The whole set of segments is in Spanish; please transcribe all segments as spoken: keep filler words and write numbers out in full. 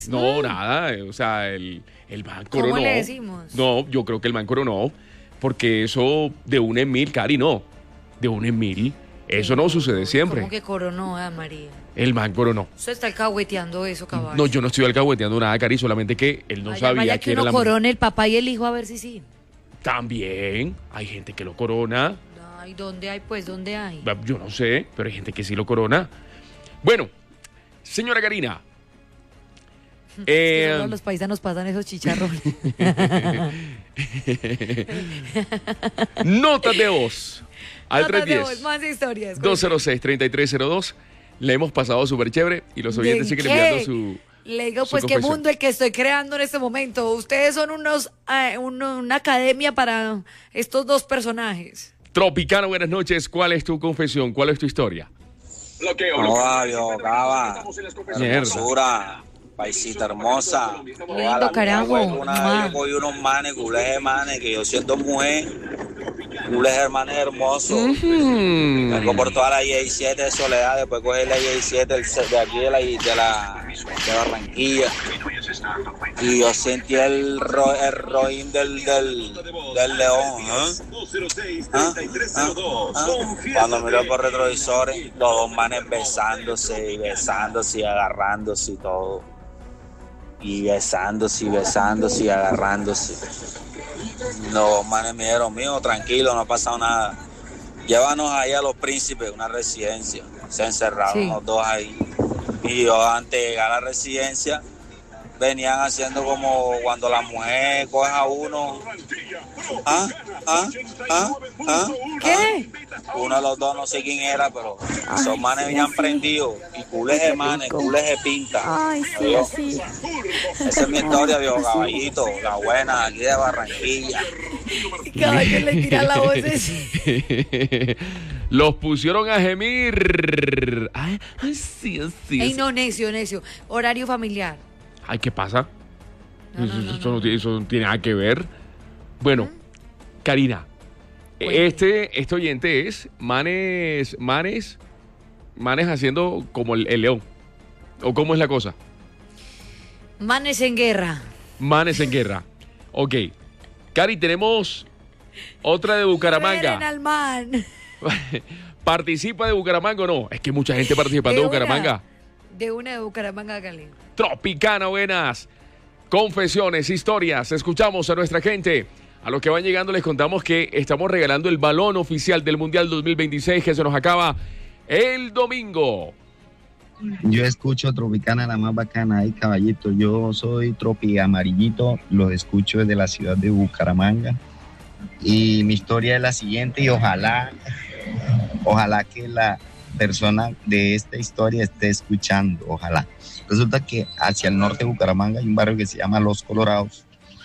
No, nada, o sea, el, el man coronó. ¿Cómo le decimos? No, yo creo que el man coronó, porque eso de un en mil, Cari, no. De un en mil, eso no sucede siempre. ¿Cómo que coronó a María? El man coronó. Usted está alcahueteando eso, caballo. No, yo no estoy alcahueteando nada, Cari, solamente que él no vaya, sabía vaya que, que era uno la... corone el papá y el hijo a ver si sí. También hay gente que lo corona. Ay, ¿dónde hay? Pues, ¿dónde hay? Yo no sé, pero hay gente que sí lo corona. Bueno, señora Karina. Es eh, que solo los paisanos pasan esos chicharrones. Notas de voz. Al Notas de tres voz, diez, más historias. dos cero seis, treinta y tres cero dos. Le hemos pasado súper chévere y los oyentes ¿De siguen qué? enviando su... Le digo, su pues qué confesión. mundo el que estoy creando en este momento. Ustedes son unos eh, uno- una academia para estos dos personajes. Tropicano, buenas noches. ¿Cuál es tu confesión? ¿Cuál es tu historia? Hola, viejo Cava. Mierda. Hermosura. Paisita hermosa. Lindo, carajo. Una vez yo cogí unos manes, culés de manes, que yo siendo mujer, culés de manes hermosos. Mm. Vengo por toda la I A siete de Soledad, después cogí la I A siete del- de aquí de la, de la de Barranquilla. Y yo sentí el, ro, el roín del, del, del león. ¿eh? ¿Ah? ¿Ah? ¿Ah? Cuando miré por retrovisores, los dos manes besándose y besándose y agarrándose y todo. Y besándose y besándose y agarrándose. Los dos manes me dijeron, mío, tranquilo, no ha pasado nada. Llévanos ahí a Los Príncipes, una residencia. Se encerraron Sí. los dos ahí. Y yo antes de llegar a la residencia, venían haciendo como cuando la mujer coge a uno. ¿Ah? ¿Ah? ¿Ah? ¿Ah? ¿Qué? Uno de los dos, no sé quién era, pero esos manes venían prendidos. Y culés de manes, culés de pinta. Ay, sí, Yo- sí. Esa es mi historia, viejo caballito. La buena, aquí de Barranquilla. Y caballo le tira la voz así. Los pusieron a gemir. Ay, ay, sí, sí. Ey, sí. no, necio, necio. Horario familiar. Ay, ¿qué pasa? No, eso, no, no, eso no. no tiene, eso no tiene nada que ver. Bueno, Karina, Cuente. este, este oyente es Manes, Manes, Manes haciendo como el, el león. ¿O cómo es la cosa? Manes en guerra. Manes en guerra. Ok. Cari, tenemos otra de Liberen Bucaramanga. al man. ¿Participa de Bucaramanga o no? Es que mucha gente participando de, De una. Bucaramanga. De una de Bucaramanga, Gali. Tropicana, buenas. Confesiones, historias. Escuchamos a nuestra gente. A los que van llegando les contamos que estamos regalando el balón oficial del Mundial dos mil veintiséis que se nos acaba el domingo. Yo escucho Tropicana, la más bacana. Ay, caballito, yo soy Tropi Amarillito, los escucho desde la ciudad de Bucaramanga. Y mi historia es la siguiente y ojalá, ojalá que la persona de esta historia esté escuchando, ojalá. Resulta que hacia el norte de Bucaramanga hay un barrio que se llama Los Colorados.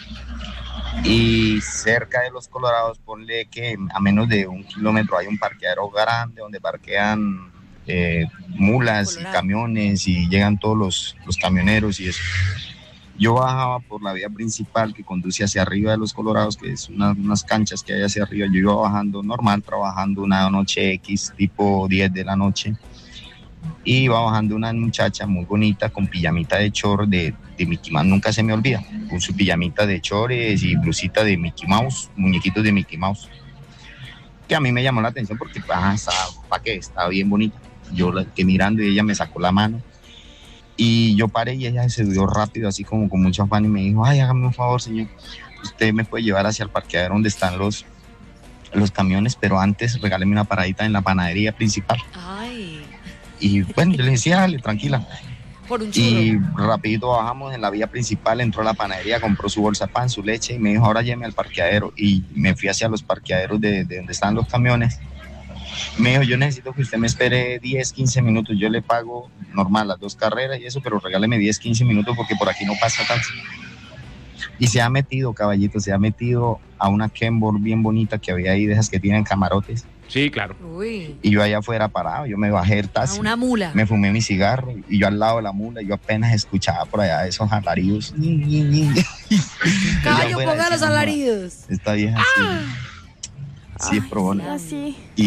Y cerca de Los Colorados, ponle que a menos de un kilómetro hay un parqueadero grande donde parquean eh, mulas y Colorado. camiones y llegan todos los, los camioneros y eso. Yo bajaba por la vía principal que conduce hacia arriba de Los Colorados, que es una- unas canchas que hay hacia arriba. Yo iba bajando normal, trabajando una noche X, tipo diez de la noche. Y iba bajando una muchacha muy bonita con pijamita de chor de, de Mickey Mouse, nunca se me olvida, con su pijamita de chores y blusita de Mickey Mouse, muñequitos de Mickey Mouse. Que a mí me llamó la atención porque, ajá, estaba, ¿para qué? Estaba bien bonita. Yo la que mirando y ella me sacó la mano. Y yo paré y ella se subió rápido, así como con mucho afán, y me dijo, ay, hágame un favor, señor, usted me puede llevar hacia el parqueadero donde están los, los camiones, pero antes regáleme una paradita en la panadería principal. Ay, Y bueno, yo le decía, dale, tranquila. por un churro. Y rapidito bajamos en la vía principal, entró a la panadería, compró su bolsa de pan, su leche, y me dijo, ahora lléveme al parqueadero. Y me fui hacia los parqueaderos de, de donde están los camiones. Me dijo, yo necesito que usted me espere diez, quince minutos, yo le pago normal las dos carreras y eso, pero regáleme diez, quince minutos porque por aquí no pasa taxi. Y se ha metido, caballito, se ha metido a una Kenworth bien bonita que había ahí, de esas que tienen camarotes. Sí, claro. Uy, Y yo allá afuera parado, yo me bajé el a taxi. una mula. Me fumé mi cigarro y yo al lado de la mula, yo apenas escuchaba por allá esos alaridos. Caballo, Ella ponga afuera los decía, alaridos. Esta vieja sí, sí es probona. Así. Y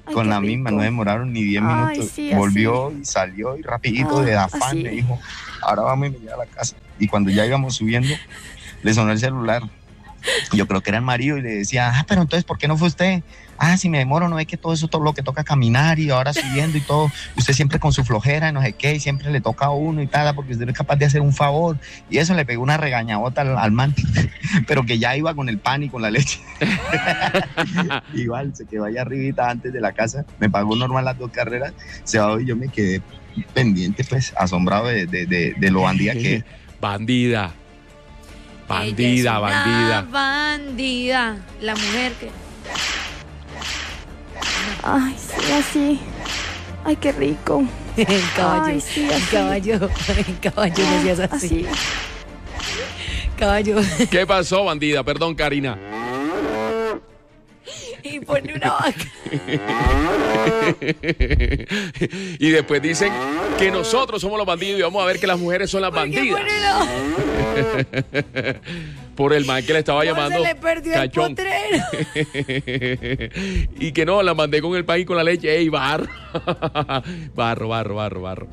Ay, con qué la misma, rico. no demoraron ni diez Ay, minutos. sí, así. Volvió y salió y rapidito Ah, de afán así. me dijo, ahora vamos y me lleva a la casa. Y cuando ya íbamos subiendo, le sonó el celular. Yo creo que era el marido y le decía, ah, pero entonces, ¿por qué no fue usted? Ah, si me demoro, no es que todo eso, todo lo que toca caminar y ahora subiendo y todo, usted siempre con su flojera y no sé qué, y siempre le toca a uno y tal, porque usted no es capaz de hacer un favor. Y eso le pegó una regañabota al, al man, pero que ya iba con el pan y con la leche. Igual, se quedó ahí arribita antes de la casa, me pagó normal las dos carreras, se bajó y yo me quedé pendiente, pues, asombrado de, de, de, de lo bandida que es. Bandida. Bandida, Ella es una bandida. bandida. La mujer que... Ay, sí, así. Ay, qué rico. El caballo. Ay, sí, el así. caballo. El caballo no seas así. Así. Caballo. ¿Qué pasó, bandida? Perdón, Karina. Y pone una vaca. Y después dicen que nosotros somos los bandidos y vamos a ver que las mujeres son las ¿Por qué bandidas. pone una- Por el man que le estaba No, llamando se le perdió el cachón. potrero. Y que no, la mandé con el pan y con la leche. ¡Ey, barro! Barro, barro, barro, barro.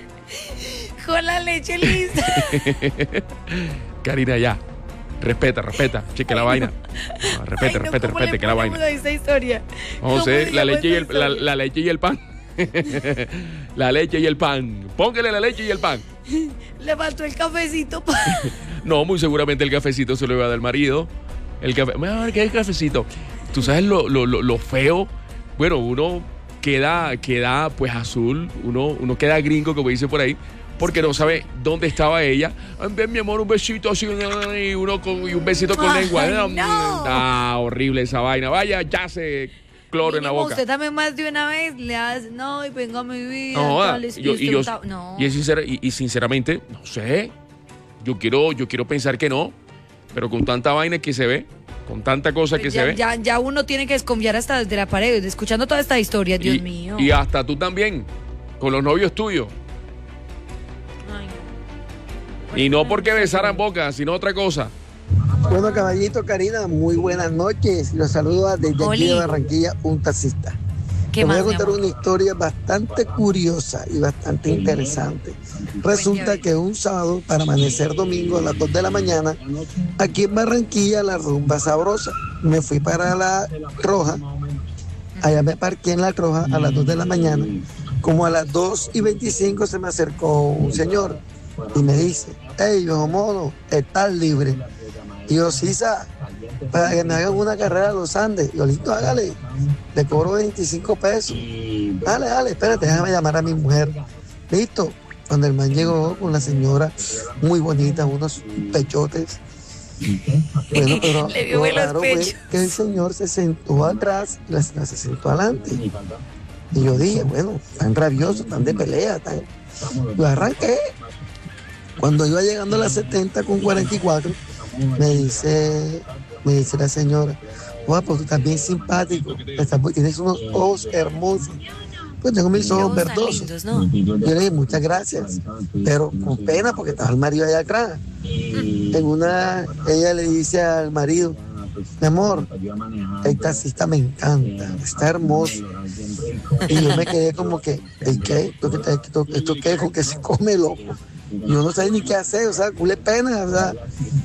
Con la leche lista. Karina, ya. Respeta, respeta. Cheque la vaina. No, respete, Ay, no, respete, ¿cómo respete, le que la ponemos vaina. a esta historia? Vamos a ¿Cómo ver, se la llama leche, y el, esta la, historia? la leche y el pan. La leche y el pan. Póngale la leche y el pan. Le faltó el cafecito. pa- No, muy seguramente el cafecito se lo iba a dar el marido. El café. Mira, ¿qué es el cafecito? Tú sabes lo, lo, lo, lo feo. Bueno, uno queda, queda pues azul. Uno, uno queda gringo, como dice por ahí. Porque no sabe dónde estaba ella. Ay, ven, mi amor, un besito así. Y, uno con, y un besito con Ay, lengua. no. Ah, horrible esa vaina. Vaya, ya se cloro en la Mínimo, boca. usted también más de una vez le hace, no, y venga a mi vida. No, joda. tal, es- Yo- y y, yo- usted está- no. y es sincera- y- y sinceramente, no sé. Yo quiero, yo quiero pensar que no, pero con tanta vaina que se ve, con tanta cosa que Pues se ya, ve. ya, ya uno tiene que desconfiar hasta desde la pared, escuchando toda esta historia, Dios y, mío. y hasta tú también, con los novios tuyos. Ay, no. Y no porque besaran boca, sino otra cosa. Bueno, caballito, Karina, muy buenas noches. Los saludo desde aquí Oli. de Barranquilla, un taxista. ¿Qué Les voy más, a mi contar amor? una historia bastante curiosa y bastante interesante. Resulta que un sábado, para amanecer domingo a las dos de la mañana, aquí en Barranquilla, la rumba sabrosa. Me fui para la Roja, allá me parqué en la Roja a las dos de la mañana. Como a las dos y veinticinco se me acercó un señor y me dice, hey, viejo mono, ¿estás libre? Y yo, sí, sa, para que me hagan una carrera a los Andes. Y yo, listo, hágale, le cobro veinticinco pesos. Dale, dale, espérate, déjame llamar a mi mujer. Listo. Cuando el man llegó con la señora, muy bonita, unos pechotes. Bueno, pero Le vio lo bien los raro fue pechos. que el señor se sentó atrás y la señora se sentó adelante. Y yo dije, bueno, tan rabioso, tan de pelea, tan... Yo arranqué. Cuando iba llegando a las setenta con cuarenta y cuatro, me dice, me dice la señora, guapo, tú estás bien simpático, estás- tienes unos ojos hermosos. Pues tengo mis ojos Ojos tan verdosos. lindos, ¿no? Yo le dije, muchas gracias, pero con pena porque estaba el marido allá atrás. En una, ella le dice al marido, mi amor, el taxista me encanta, está hermoso. Y yo me quedé como que, ¿y qué? ¿Esto qué, esto, esto qué? ¿Con qué se come, loco? Yo no sé ni qué hacer, o sea, culé pena, o sea.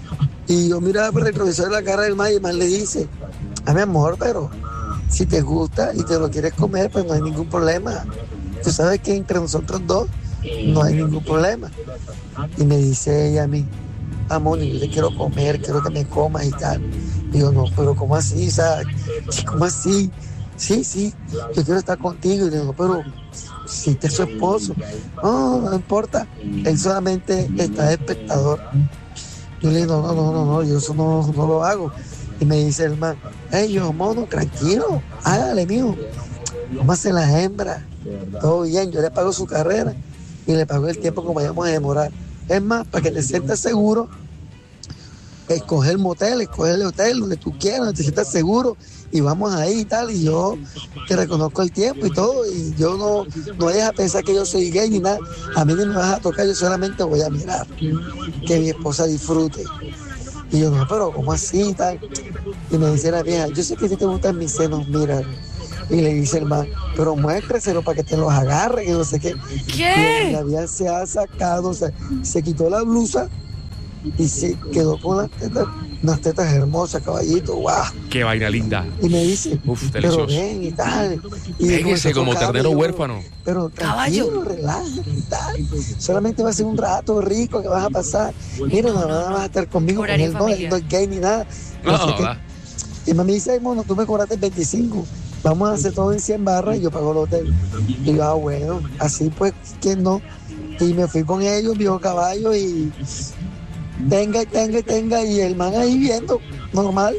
Y yo miraba por el retrovisor de la cara del man y el man le dice, a mi amor, pero si te gusta y te lo quieres comer, pues no hay ningún problema. Tú sabes que entre nosotros dos no hay ningún problema. Y me dice ella a mí, amor, yo te quiero comer, quiero que me comas y tal. Y yo, no, pero ¿cómo así? O sea, ¿cómo así? Sí, sí, yo quiero estar contigo. Y le digo, pero si te es su esposo. No, no importa. Él solamente está de espectador. Yo le digo, no, no, no, no, yo eso no, no lo hago. Y me dice el man, hey, yo, mono, tranquilo, hágale, mijo. ¿Cómo hacen las hembras? Todo bien, yo le pago su carrera y le pago el tiempo que vayamos a demorar. Es más, para que te sientas seguro, escoge el motel, escoge el hotel, donde tú quieras, donde te sientas seguro, y vamos ahí y tal, y yo te reconozco el tiempo y todo, y yo no, no vayas a pensar que yo soy gay ni nada, a mí no me vas a tocar, yo solamente voy a mirar, que mi esposa disfrute. Y yo, no, pero ¿cómo así y tal? Y me dice la vieja, yo sé que a ti te gustan mis senos, mira, Y le dice el man, pero muéstreselo para que te los agarre, que no sé qué. ¿Qué? Y la vieja se ha sacado, o sea, se quitó la blusa y se quedó con las tetas, unas tetas hermosas, caballito, guau. Qué vaina linda. Y me dice, Uf, pero delicioso. ven y tal. Y Véngase como ternero ternero huérfano. Pero tranquilo, relájate y tal. Solamente va a ser un rato rico que vas a pasar. Mira, nada más vas a estar conmigo, con Horario él no, él familiar. no es gay ni nada. No No, sé qué. va. Y mami dice, ay, mono, tú me cobraste veinticinco. Vamos a hacer todo en cien barras y yo pago el hotel. Y yo, ah, bueno, así pues, ¿quién no? Y me fui con ellos, viejo caballo, y tenga, y tenga, y tenga, y el man ahí viendo, normal.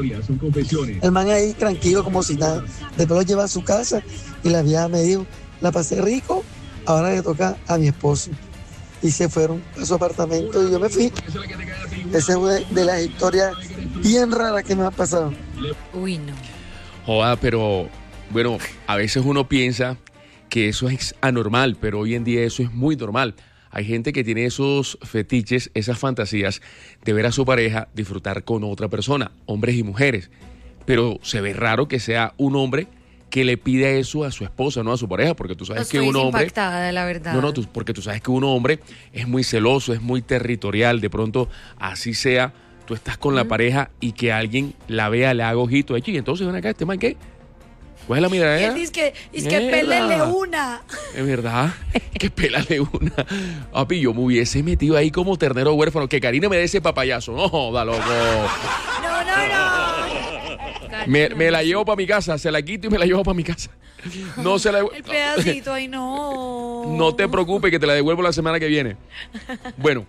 El man ahí tranquilo, como si nada. Después lo lleva a su casa y la vieja me dijo, la pasé rico, ahora le toca a mi esposo. Y se fueron a su apartamento y yo me fui. Esa es una de las historias bien raras que me ha pasado. Uy, no. Joda, pero bueno, a veces uno piensa que eso es anormal, pero hoy en día eso es muy normal. Hay gente que tiene esos fetiches, esas fantasías de ver a su pareja disfrutar con otra persona, hombres y mujeres. Pero se ve raro que sea un hombre que le pida eso a su esposa, no a su pareja, porque tú sabes Estoy que un hombre... impactada, la verdad. No, no, tú- porque tú sabes que un hombre es muy celoso, es muy territorial. De pronto, así sea, tú estás con la pareja y que alguien la vea, le haga ojito. Y entonces, ven acá, ¿este man qué? ¿Cuál es la Y miradera? él dice que, dice que Mierda. pélele una. Es verdad, que pélale una. Papi, yo me hubiese metido ahí como ternero huérfano. Que Karina me dé ese papayazo. No, joda, loco. No, no, no. Me, me la llevo para mi casa, se la quito y me la llevo para mi casa. No se la... El pedacito, ay no. No te preocupes, que te la devuelvo la semana que viene. Bueno,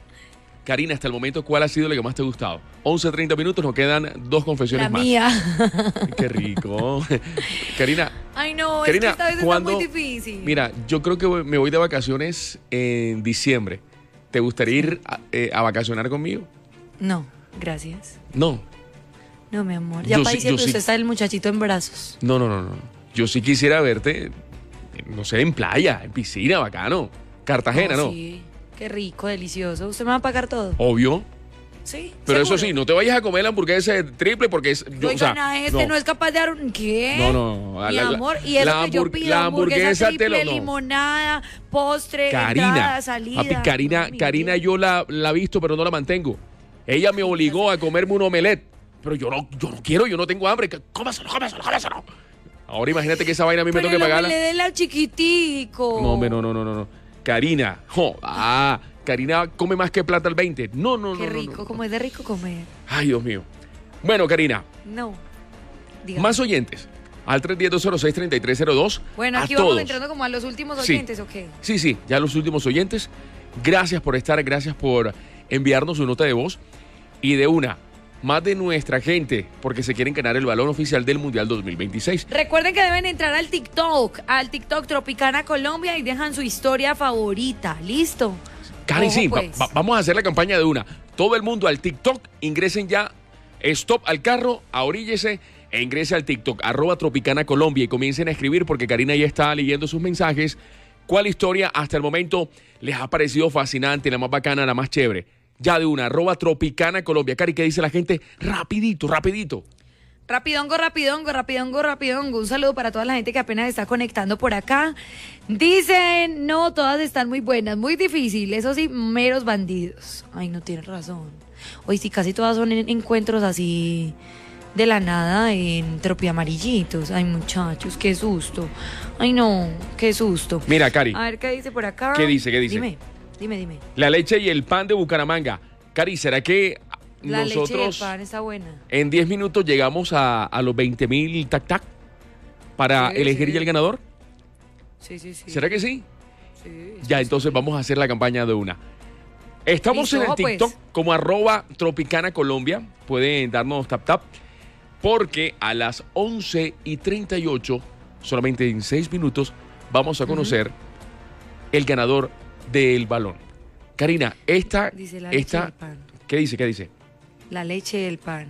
Karina, hasta el momento, ¿cuál ha sido la que más te ha gustado? once, treinta minutos, nos quedan dos confesiones La más. mía. Qué rico. Karina, Ay no, Karina, es que esta vez ¿cuándo- está muy difícil. mira, yo creo que voy- me voy de vacaciones en diciembre. ¿Te gustaría ir a, eh, a vacacionar conmigo? No, gracias. No, No, mi amor. Ya Yo para sí- diciembre yo sí. usted está el muchachito en brazos. no, no, no, no. Yo sí quisiera verte, no sé, en playa, en piscina, bacano. Cartagena, ¿no? Sí, qué rico, delicioso. ¿Usted me va a pagar todo? Obvio. Sí. Pero eso ¿seguro? sí, no te vayas a comer la hamburguesa de triple porque es... Yo, o sea, Oigan, a este no. es capaz de dar un... ¿Qué? No, no, no. Mi La- la- amor, y eso la que yo hambur- pido, la hamburguesa, hamburguesa triple, te lo- no. limonada, postre, Karina, entrada, salida. papi, Karina, No, mi Karina vida. yo la, la he visto, pero no la mantengo. Ella me obligó a comerme un omelette, pero yo no, yo no quiero, yo no tengo hambre. Cómaselo, cómaselo, cómaselo. Ahora imagínate que esa vaina a mí me Pero toque el pagarla. omelette de la chiquitico. No, hombre, no, no, no, no, no. Karina, jo, ah, Karina come más que plata al veinte. No, no, Qué no, no, rico, no. como es de rico comer. Ay, Dios mío. Bueno, Karina, No. Dígame. más oyentes. Al tres uno cero, cero seis, tres tres cero dos. Bueno, aquí a vamos todos. entrando como a los últimos Sí. oyentes, ¿o qué? Sí, sí, ya los últimos oyentes. Gracias por estar, gracias por enviarnos su nota de voz. Y de una, más de nuestra gente, porque se quieren ganar el balón oficial del Mundial dos mil veintiséis. Recuerden que deben entrar al TikTok, al TikTok Tropicana Colombia y dejan su historia favorita. ¿Listo? Cari, Ojo, sí, va- pues. va- vamos a hacer la campaña de una. Todo el mundo al TikTok, ingresen ya, stop al carro, ahoríllese e ingrese al TikTok, arroba Tropicana Colombia y comiencen a escribir porque Karina ya está leyendo sus mensajes. ¿Cuál historia hasta el momento les ha parecido fascinante, la más bacana, la más chévere? Ya de una, arroba Tropicana Colombia. Cari, ¿qué dice la gente? Rapidito, rapidito. Rapidongo, rapidongo, rapidongo, rapidongo. Un saludo para toda la gente que apenas está conectando por acá. Dicen, no, todas están muy buenas, muy difícil. Eso sí, meros bandidos. Ay, no tienes razón. Hoy sí, casi todas son en- encuentros así de la nada en tropiamarillitos. Ay, muchachos, qué susto. Ay, no, qué susto. Mira, Cari, A ver qué dice por acá. ¿Qué dice, qué dice? Dime, dime, dime. la leche y el pan de Bucaramanga. Cari, ¿será que La leche y el nosotros pan está buena. en diez minutos llegamos a, a los veinte mil tac tac para Sí, elegir sí. ya el ganador? Sí, sí, sí. ¿Será que sí? Sí, sí, Ya, sí. entonces vamos a hacer la campaña de una. Estamos Listo, en el pues. TikTok como arroba Tropicana Colombia. Pueden darnos tap tap. Porque a las once y treinta y ocho, solamente en seis minutos, vamos a conocer el ganador del balón. Karina, esta, Dice la leche y esta, el pan. ¿qué dice? ¿Qué dice? La leche y el pan.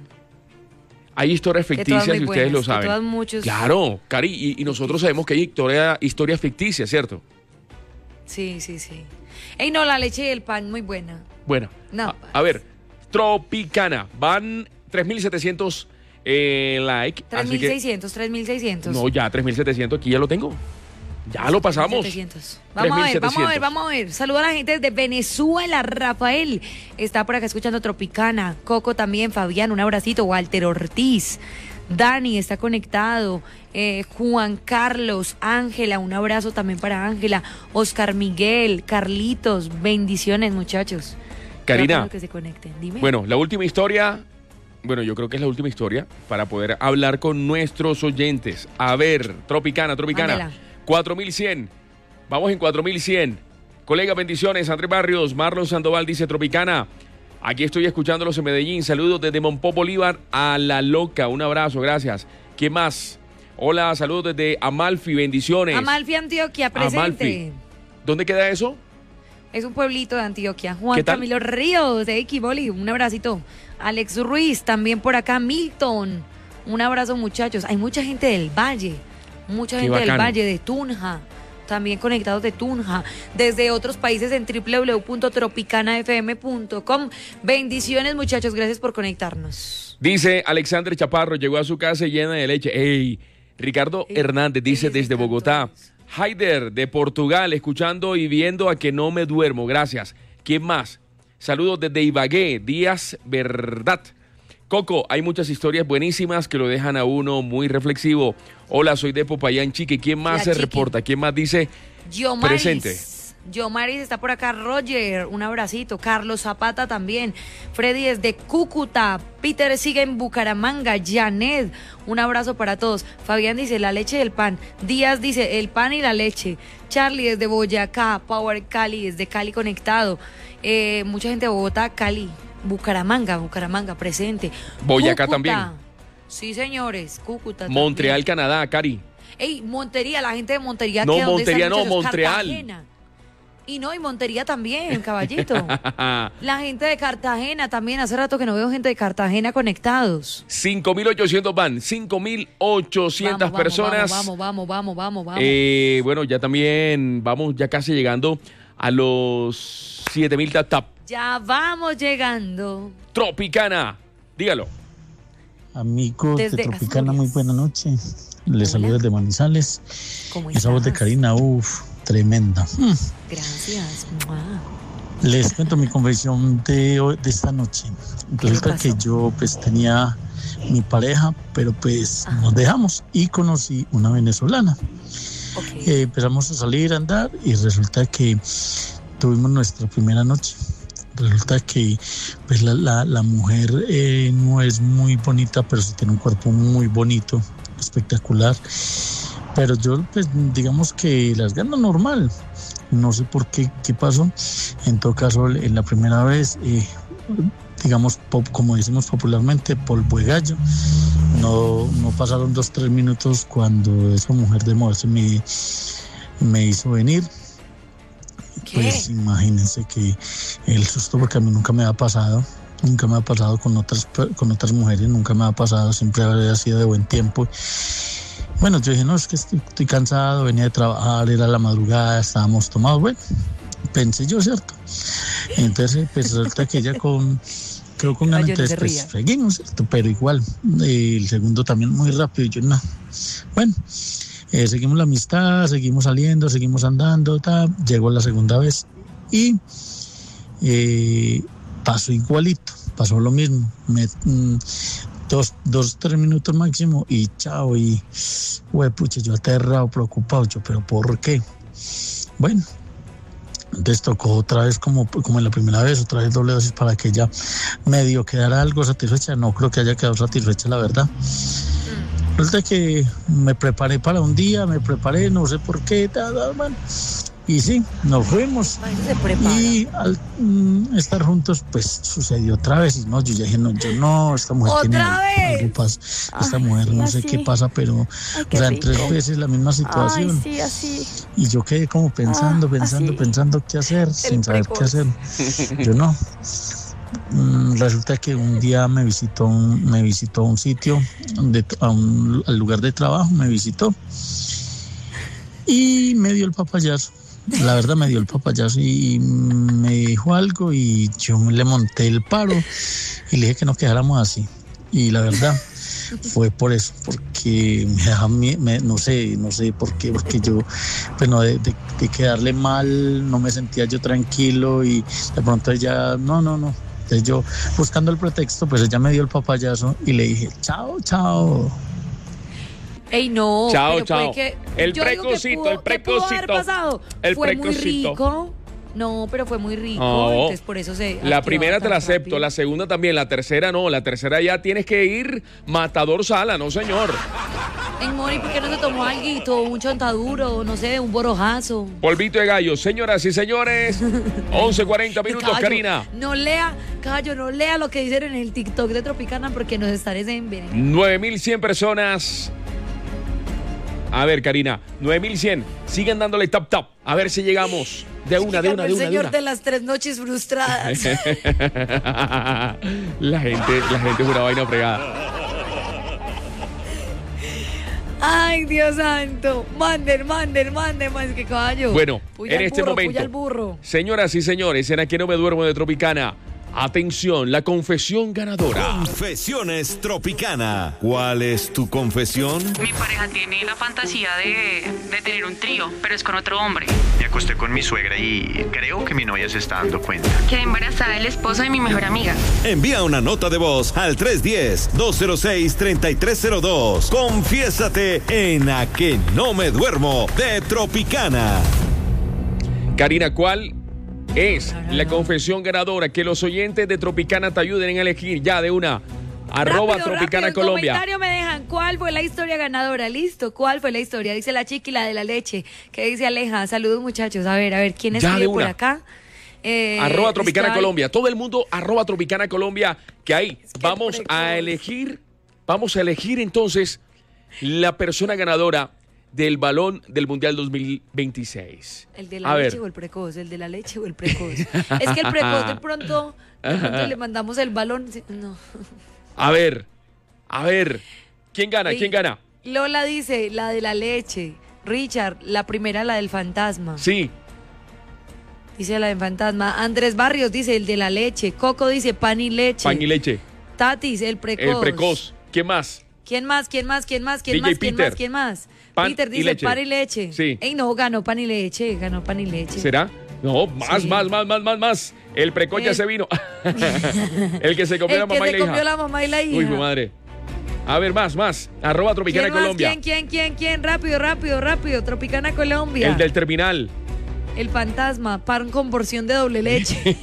Hay historias Que todas ficticias muy y ustedes buenas, lo que saben. todas muchos- Claro, Cari, y, y nosotros sabemos que hay historia, historias ficticias, ¿cierto? Sí, sí, sí. Ey, no, la leche y el pan, muy buena. Bueno, No, a, a ver, Tropicana, van tres mil setecientos eh, like. tres mil seiscientos, tres mil seiscientos. No, ya tres mil setecientos, aquí ya lo tengo. Ya lo pasamos. tres mil setecientos. Vamos a ver, vamos a ver, vamos a ver. Saluda a la gente desde Venezuela. Rafael está por acá escuchando Tropicana. Coco también, Fabián, un abracito. Walter Ortiz. Dani está conectado. Eh, Juan Carlos, Ángela, un abrazo también para Ángela. Oscar Miguel, Carlitos, bendiciones, muchachos. Karina, que se conecten. Dime. Bueno, la última historia, bueno, yo creo que es la última historia para poder hablar con nuestros oyentes. A ver, Tropicana, Tropicana. Ángela. cuatro mil cien. Vamos en cuatro mil cien. Colega, bendiciones. Andrés Barrios, Marlon Sandoval dice Tropicana. Aquí estoy escuchándolos en Medellín. Saludos desde Monpó, Bolívar a La Loca. Un abrazo, gracias. ¿Qué más? Hola, saludos desde Amalfi, bendiciones. Amalfi, Antioquia, presente. Amalfi. ¿Dónde queda eso? Es un pueblito de Antioquia. Juan ¿Qué tal? Camilo Ríos, de Equiboli, un abracito. Alex Ruiz, también por acá. Milton, un abrazo, muchachos. Hay mucha gente del Valle, mucha Qué gente del bacano. Valle, de Tunja, también conectados de Tunja, desde otros países en doble u doble u doble u punto tropicana f m punto com. Bendiciones, muchachos, gracias por conectarnos. Dice Alexander Chaparro, llegó a su casa llena de leche. ¡Ey! Ricardo Ey, Hernández dice ey, desde ese Bogotá. canto. Haider de Portugal, escuchando y viendo a que no me duermo. Gracias. ¿Quién más? Saludos desde Ibagué, Díaz Verdad. Coco, hay muchas historias buenísimas que lo dejan a uno muy reflexivo. Hola, soy de Popayán, Chique. ¿Quién más La se Chique. reporta? ¿Quién más dice Yomaris. presente? Yomaris está por acá. Roger, un abracito. Carlos Zapata también. Freddy es de Cúcuta. Peter sigue en Bucaramanga. Janet, un abrazo para todos. Fabián dice la leche y el pan. Díaz dice el pan y la leche. Charlie desde Boyacá. Power Cali desde Cali conectado. Eh, mucha gente de Bogotá, Cali. Bucaramanga, Bucaramanga presente. Boyacá Cúcuta. también. Sí, señores. Cúcuta. Montreal, también. Canadá, Cari. Ey, Montería, la gente de Montería. No, ¿qué? ¿Dónde Montería están, no, muchachos? Montreal. Cartagena. Y no, y Montería también, caballito. La gente de Cartagena también. Hace rato que no veo gente de Cartagena conectados. cinco mil ochocientos van, cinco mil ochocientas Vamos, vamos, personas. Vamos, vamos, vamos, vamos, vamos. Eh, bueno, ya también vamos ya casi llegando a los siete mil tap tap. Ya vamos llegando. Tropicana, dígalo. Amigos Desde de Tropicana, Asturias. muy buena noche. Les saludo Hola. desde Manizales. ¿Cómo Esa voz de estás? Karina, uff, tremenda. Mm. Gracias. Mua. Les cuento mi confesión de, hoy- de esta noche. ¿Qué le Resulta pasó? que yo pues tenía mi pareja, pero pues Ajá. nos dejamos y conocí una venezolana. Ok. Eh, empezamos a salir, a andar y resulta que tuvimos nuestra primera noche. Resulta que pues la, la, la mujer eh, no es muy bonita, pero sí tiene un cuerpo muy bonito, espectacular. Pero yo pues digamos que las gano normal. No sé por qué, qué pasó. En todo caso, en la primera vez, eh, digamos, pop, como decimos popularmente, polvo de gallo. No, no pasaron dos, tres minutos cuando esa mujer de moverse me, me hizo venir. ¿Qué? Pues imagínense que el susto, porque a mí nunca me ha pasado, nunca me ha pasado con otras, con otras mujeres, nunca me ha pasado, siempre había sido de buen tiempo. Bueno, yo dije, no, es que estoy, estoy cansado, venía de trabajar, era la madrugada, estábamos tomados, bueno, pensé yo, ¿cierto? Entonces, pues resulta que ella con, creo con ganas, Ay, yo no entonces se pues ría. seguimos, ¿cierto? Pero igual, eh, el segundo también muy rápido, y yo no. Bueno, eh, seguimos la amistad, seguimos saliendo, seguimos andando, ta, llegó la segunda vez y eh, pasó igualito, pasó lo mismo, me... Mm, Dos, dos, tres minutos máximo y chao. Y, güey, pucha, yo aterrado, preocupado, yo, pero ¿por qué? Bueno, entonces tocó otra vez, como, como en la primera vez, otra vez doble dosis para que ella medio quedara algo satisfecha. No creo que haya quedado satisfecha, la verdad. Resulta que me preparé para un día, me preparé, no sé por qué, tal, tal, bueno. Y sí, nos fuimos. Ay, se prepara. Y al mm, estar juntos, pues sucedió otra vez. Y no, yo ya dije, no, yo no, esta mujer ¿Otra tiene vez? algo pas- Esta Ay, mujer sí, no sé así. qué pasa, pero Ay, o qué sea, en tres rico. veces la misma situación. Ay, sí, así. Y yo quedé como pensando, Ah, pensando, así. pensando qué hacer, sin saber precoz. qué hacer. Yo no. Mm, resulta que un día me visitó un, me visitó a un sitio, de, a un, al lugar de trabajo, me visitó y me dio el papayazo. La verdad me dio el papayazo y me dijo algo y yo le monté el paro y le dije que no quedáramos así. Y la verdad, fue por eso, porque me daba, me, no sé, no sé por qué, porque yo, pues no, de, de, de quedarle mal, no me sentía yo tranquilo y de pronto ella, no, no, no. Entonces yo, buscando el pretexto, pues ella me dio el papayazo y le dije, chao, chao. Ey, no. Chao, pero chao. Que, el yo precocito, digo que pudo, el precocito. ¿qué pudo haber pasado? El fue precocito. muy rico. No, pero fue muy rico. No, entonces por eso se. La primera te la tan acepto, rápido. la segunda también, la tercera no. La tercera ya tienes que ir matador sala, no señor. En Mori, ¿por qué no se tomó alguito? Un chontaduro, no sé, un borojazo. Polvito de gallo, señoras y señores. once cuarenta minutos, Caballo, Karina. No lea, caballo, no lea lo que dicen en el TikTok de Tropicana porque nos estaré envenenando. nueve mil cien personas. A ver, Karina, nueve mil cien. Sigan dándole tap tap. A ver si llegamos. De una, de una, de El una, de señor una. de las tres noches frustradas. La gente, la gente es una vaina fregada. Ay, Dios santo. Manden, manden, manden, más que caballo. Bueno, Puya en al este burro, momento, puya al burro. señoras y señores, en Aquí No Me Duermo de Tropicana, atención, la confesión ganadora. Confesiones Tropicana. ¿Cuál es tu confesión? Mi pareja tiene la fantasía de, de tener un trío, pero es con otro hombre. Me acosté con mi suegra y creo que mi novia se está dando cuenta. Quedé embarazada del esposo de mi mejor amiga. Envía una nota de voz al tres uno cero, dos cero seis, tres tres cero dos. Confiésate en A Que No Me Duermo de Tropicana. Karina, ¿cuál es la confesión ganadora? Que los oyentes de Tropicana te ayuden a elegir ya de una. Arroba Rápido, Tropicana rápido, en Colombia. comentario me dejan cuál fue la historia ganadora. Listo, ¿cuál fue la historia? Dice la chiqui, la de la leche. ¿Qué dice Aleja? Saludos, muchachos. A ver, a ver, ¿quién Ya, escribe de por una. acá? Eh, Arroba Tropicana está- Colombia. Todo el mundo, arroba Tropicana Colombia. Que ahí Es que vamos precoz. a elegir, vamos a elegir entonces la persona ganadora del balón del Mundial dos mil veintiséis. ¿El de la A leche ver. o el precoz? ¿El de la leche o el precoz? Es que el precoz de pronto, de pronto le mandamos el balón. No. A ver, a ver. ¿Quién gana? Ey, ¿Quién gana? Lola dice, la de la leche. Richard, la primera, la del fantasma. Sí. Dice la del fantasma. Andrés Barrios dice, el de la leche. Coco dice, pan y leche. Pan y leche. Tatis, el precoz. El precoz. ¿Quién más? ¿Quién más? ¿Quién más? ¿Quién más? ¿Quién D J más? ¿Quién Peter. más? ¿Quién más? Pan Peter y dice leche. pan y leche. Sí. Ey, no, ganó pan y leche. Ganó pan y leche. ¿Será? No, más, Sí. más, más, más, más, más. El precoz ya Eh. se vino. El que se comió El la que mamá y se la comió hija. la mamá y la hija. Uy, mi madre. A ver, más, más. Arroba Tropicana ¿Quién más? Colombia. ¿Quién, quién, quién, quién? Rápido, rápido, rápido. Tropicana Colombia. El del terminal. El fantasma, pan con porción de doble leche.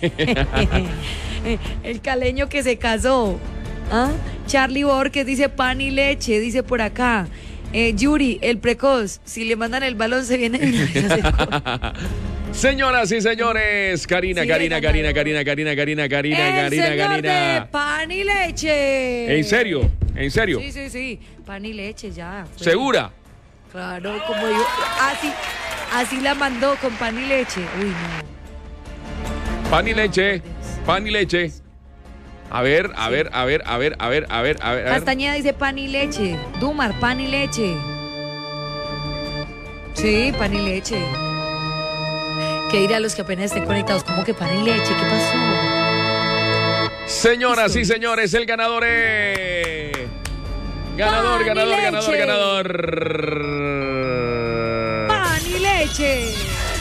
El caleño que se casó. ¿Ah? Charlie Borges dice pan y leche, dice por acá. Eh, Yuri, el precoz. Si le mandan el balón, se viene. de una vez a hacer coro. Señoras y señores, Karina, Sí, Karina, el Karina, ganador. Karina, Karina, Karina, Karina, el Karina, señor de Karina. pan y leche. ¿En serio? ¿En serio? Sí, sí, sí. Pan y leche, ya. fue. ¿Segura? Claro, como yo. Así, así la mandó con pan y leche. Uy, no. Pan y leche. por Dios. Pan y leche. A ver, a ver, a ver, a ver, a ver, a ver, a ver. a ver. Castañeda dice pan y leche. Dumar, pan y leche. Sí, pan y leche. ¿Qué dirán los que apenas estén conectados? ¿Cómo que pan y leche? ¿Qué pasó? Señoras y Listo. señores, el ganador es. Ganador, Pan y ganador, ganador, leche. ganador. Pan y leche.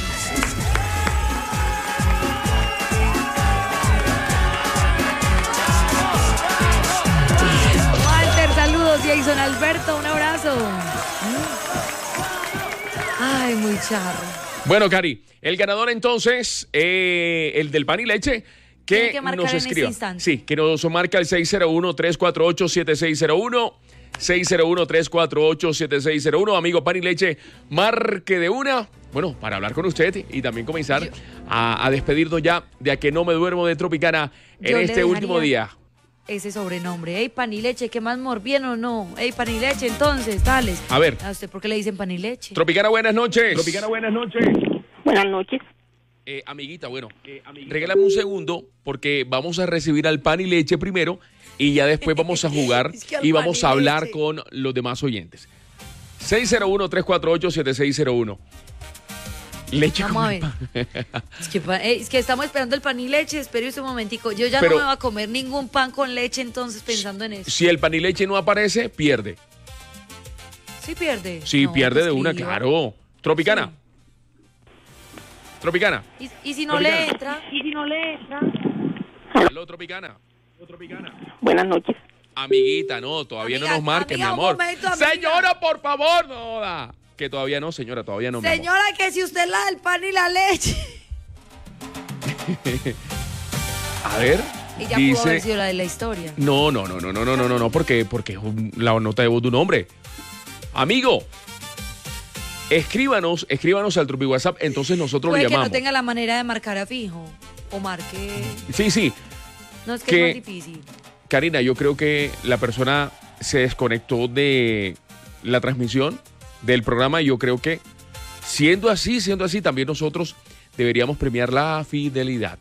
Walter, saludos. Jason Alberto, un abrazo. Ay, muy charro. Bueno, Cari, el ganador entonces, eh, el del pan y leche, Tiene que, que marcar nos en este escriba. instante. Sí, que nos marca el seis cero uno, tres cuatro ocho, siete seis cero uno. seis cero uno, tres cuatro ocho, siete seis cero uno. Amigo pan y leche, marque de una. Bueno, para hablar con usted y también comenzar Yo- a, a despedirnos ya de A Que No Me Duermo de Tropicana en Yo le este último dejaría día. Ese sobrenombre. Ey, pan y leche, ¿qué más mor? ¿Bien o no? Ey, pan y leche, entonces, dale. A ver. ¿A usted por qué le dicen pan y leche? Tropicana, buenas noches. Tropicana, buenas noches. Buenas noches. Eh, amiguita, bueno, eh, regálame un segundo porque vamos a recibir al pan y leche primero y ya después vamos a jugar Es que al y pan vamos y a hablar leche. con los demás oyentes. seis cero uno, tres cuatro ocho, siete seis cero uno. Leche Vamos con a ver. pan. Es que, pa- eh, es que estamos esperando el pan y leche. Espere un momentico. Yo ya Pero- no me voy a comer ningún pan con leche, entonces pensando en eso. Si el pan y leche no aparece, pierde. Sí pierde. Sí, No, pierde pues de una, escriba. claro. Tropicana. Tropicana. Y, y si no Tropicana. le entra, y si no le entra. Aló, Tropicana. Buenas noches. Amiguita, no, todavía Amiga, no nos marque, mi amiga, un amor. momento, amiga. Señora, por favor, no joda. Que todavía no, señora, todavía no. mi amor. Señora, que si usted la del pan y la leche. A ver, Y ya pudo haber dice... sido la de la historia. No, no, no, no, no, no, no, no, no, porque, porque es un- la nota de voz de un hombre. Amigo, escríbanos, escríbanos al Tropi WhatsApp, entonces nosotros Puede lo que no llamamos. tenga la manera de marcar a fijo. O marque. Sí, sí. No, es que, Que- es más difícil. Karina, yo creo que la persona se desconectó de la transmisión del programa y yo creo que siendo así, siendo así, también nosotros deberíamos premiar la fidelidad.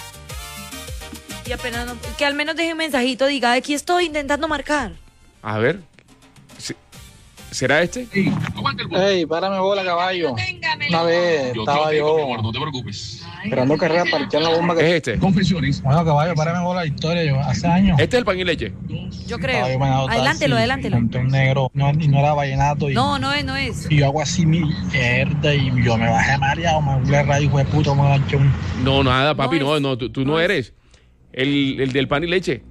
Y apenas no- que al menos deje un mensajito, diga, aquí estoy intentando marcar. A ver, ¿se- ¿será este? Ey, párame bola, caballo. Una vez estaba yo no te preocupes. esperando carrera para echar la bomba ¿Es que... este? Confesiones. Bueno, caballo, párame bola la historia. Yo hace años Este es el pan y leche. Yo estaba creo. yo manejando Adelántelo, taxi, adelántelo. monté un negro, no, y no era vallenato. Y, No, no es, no es. y yo hago así mi mierda y yo me bajé mareado, me hablé radio, hijo de puta, me ganché un... No, nada, papi, No no, es. no, tú, tú no, No es. eres. El, el del pan y leche.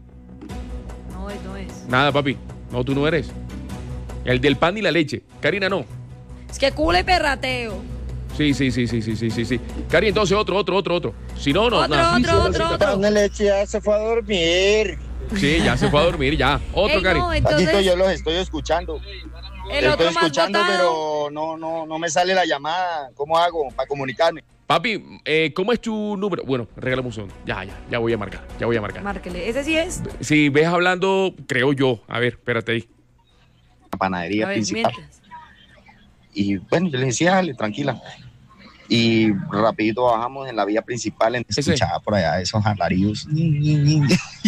No es, no es. Nada, papi. No, tú no eres. El del pan y la leche. Karina, no. Es que culo y perrateo. Sí, sí, sí, sí, sí, sí, sí, sí. Cari, entonces otro, otro, otro, otro. Si no, no, Otro, nada. otro, otro, otro. Pan de leche ya se fue a dormir. Sí, ya se fue a dormir, ya. Otro, Ey, Cari. no, Patito, entonces, yo los estoy escuchando. el Los estoy otro más escuchando, votado. pero no, no, no me sale la llamada. ¿Cómo hago para comunicarme? Papi, eh, ¿cómo es tu número? Bueno, regálame un segundo. Ya, ya, ya voy a marcar, ya voy a marcar. Márquele. Ese sí es. Si ves hablando, creo yo. A ver, espérate ahí. La panadería A ver, principal. mientras. Y bueno, yo le decía, dale, tranquila. Y rapidito bajamos en la vía principal, en- Ese. escuchaba por allá esos alaridos. Y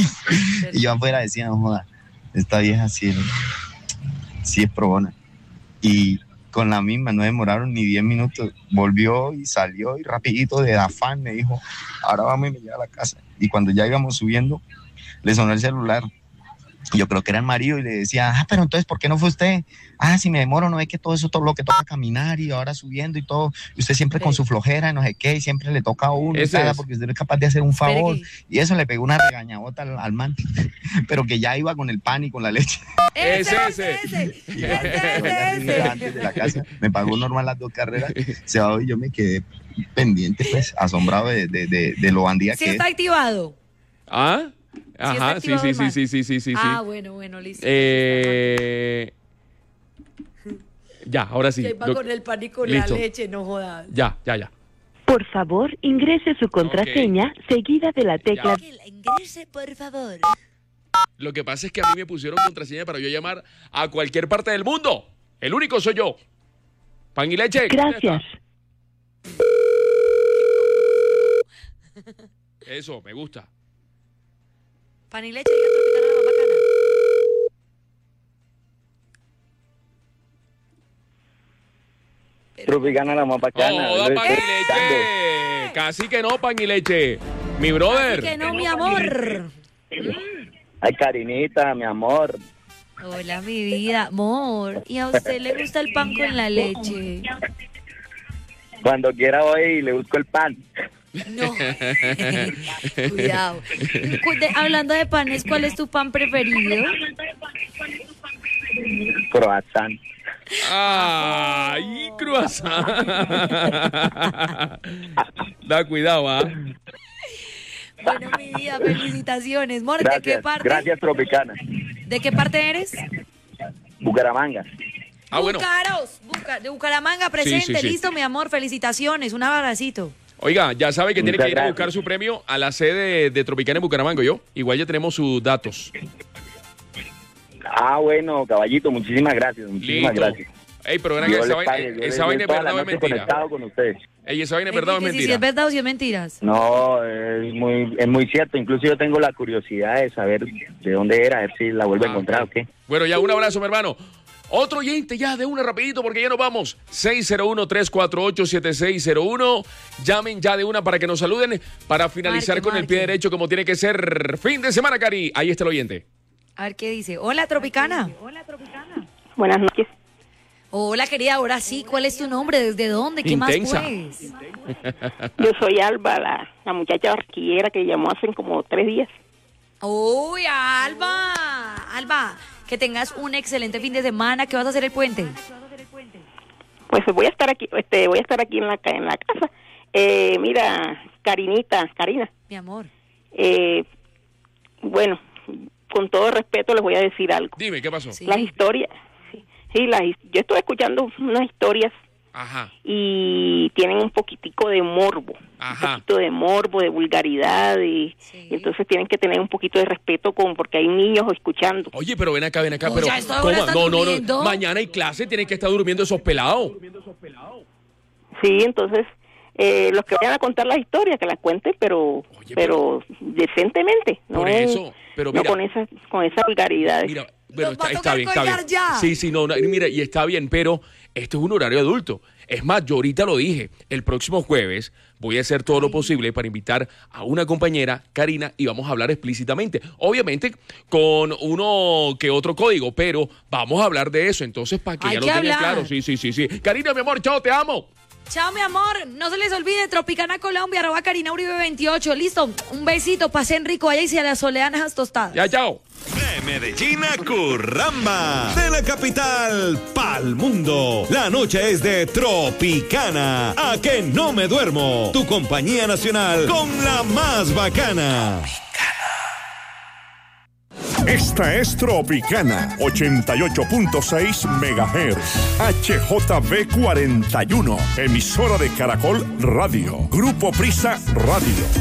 yo afuera decía, no joda, esta vieja sí, es- sí es probona. Y con la misma, no demoraron ni diez minutos, volvió y salió y rapidito de afán me dijo, ahora vamos y me lleva a la casa. Y cuando ya íbamos subiendo, le sonó el celular. Yo creo que era el marido y le decía, ah, pero entonces, ¿por qué no fue usted? Ah, si me demoro, no ve que todo eso, todo lo que toca caminar y ahora subiendo y todo. Y usted siempre con Sí. su flojera y no sé qué, y siempre le toca a uno, y Ese tal, es. porque usted no es capaz de hacer un Espere favor. que- Y eso le pegó una regañabota al, al man, pero que ya iba con el pan y con la leche. Ese, Ese, ese. ese, ese. Y ya, Ese, ya ese, llegué ese. antes de la casa, me pagó normal las dos carreras, se bajó y yo me quedé pendiente, pues, asombrado de, de, de, de lo bandida Sí que está es. activado. ¿Ah? está Ajá, sí, activado sí, el sí, man. sí, sí, sí, sí, sí. Ah, bueno, bueno, listo. Eh... Ya, ahora sí. Que va Lo- con el pan y con Listo. la leche, no jodas. Ya, ya, ya. Por favor, ingrese su contraseña seguida de la tecla. Que la ingrese, por favor. Lo que pasa es que a mí me pusieron contraseña para yo llamar a cualquier parte del mundo. El único soy yo. Pan y leche. Gracias. Eso, me gusta. Pan y leche, diga Tropicana la más bacana. Tropicana la más bacana. No, da Lo pan y estoy escuchando. leche. Casi que no, pan y leche. Mi brother. Así que no, mi amor. Ay, Karinita, mi amor. Hola, mi vida, amor. ¿Y a usted le gusta el pan con la leche? Cuando quiera voy y le busco el pan. No. Cuidado. Cu- de- hablando de panes, ¿cuál es tu pan preferido? Croissant. Ay, croissant. Da cuidado, ¿ah? Bueno, mi vida, felicitaciones. Mor, ¿de qué Gracias, parte? gracias Tropicana. ¿De qué parte eres? Bucaramanga. Ah, bueno. Bucaros, Buca- de Bucaramanga, presente, Sí, sí, sí. listo, mi amor, felicitaciones, un abracito. Oiga, ya sabe que tiene Muchas que ir a gracias. buscar su premio a la sede de, de Tropicana en Bucaramanga, ¿yo? Igual ya tenemos sus datos. Ah, bueno, caballito, muchísimas gracias, muchísimas Listo. gracias. Ey, pero ven Yo acá, esa les vaina, pague, yo les- esa yo vaina es toda la verdad o es noche mentira. conectado con ustedes. Ey, esa vaina es verdad o es Que si- si mentira. es verdad o si es mentiras. No, es muy, es muy cierto. Incluso yo tengo la curiosidad de saber de dónde era, a ver si la vuelvo a Ah, encontrar ok. o qué. Bueno, ya un abrazo, mi hermano. Otro oyente ya de una rapidito porque ya nos vamos. seis cero uno, tres cuatro ocho, siete seis cero uno. Llamen ya de una para que nos saluden para finalizar Marque, con el pie marque. derecho como tiene que ser. Fin de semana, Cari. Ahí está el oyente. A ver qué dice. Hola, Tropicana. Buenas noches. Hola, querida. Ahora sí, ¿cuál es tu nombre? ¿Desde dónde? ¿Qué Intensa. más pues? Yo soy Alba, la, la muchacha barquillera que llamó hace como tres días. Uy, Alba. Alba, que tengas un excelente fin de semana. ¿Qué vas a hacer el puente? Pues voy a estar aquí, este, voy a estar aquí en la ca- en la casa. Eh, mira, Karinita, Karina. Mi amor. Eh, bueno, con todo respeto les voy a decir algo. Dime, ¿qué pasó? Las historias, sí, sí, las, his- yo estoy escuchando unas historias Ajá. y tienen un poquitico de morbo, Ajá. un poquito de morbo, de vulgaridad, y, y entonces tienen que tener un poquito de respeto con porque hay niños escuchando. Oye, pero ven acá, ven acá, No, pero ya a esta hora ¿cómo? están No, no, durmiendo. no. Mañana hay clase, tienen que estar durmiendo esos pelados. Sí, entonces eh, los que vayan a contar las historias que las cuenten, pero pero decentemente, no Por es- eso, pero no mira. con esa con esa vulgaridad. Mira, bueno, está, está bien, está bien. Sí, sí, no, no, mira, y está bien, pero esto es un horario adulto. Es más, yo ahorita lo dije, el próximo jueves voy a hacer todo lo posible para invitar a una compañera, Karina, y vamos a hablar explícitamente. Obviamente con uno que otro código, pero vamos a hablar de eso, entonces para que Hay ya lo que tengan hablar. claro. Sí, sí, sí, sí. Karina, mi amor, chao, te amo. Chao, mi amor. No se les olvide, Tropicana Colombia, arroba Karina Uribe veintiocho. Listo. Un besito. Pasen rico allá y se a las soleanas tostadas. Ya, chao. De Medellín a Curramba, de la capital pa'l mundo. La noche es de Tropicana. A que no me duermo. Tu compañía nacional con la más bacana. Esta es Tropicana, ochenta y ocho punto seis megahertz, H J B cuarenta y uno, emisora de Caracol Radio, Grupo Prisa Radio.